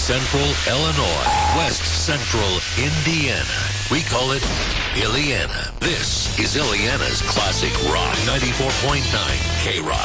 Central Illinois, West Central Indiana. We call it Illiana. This is Illiana's Classic Rock 94.9 K-Rock.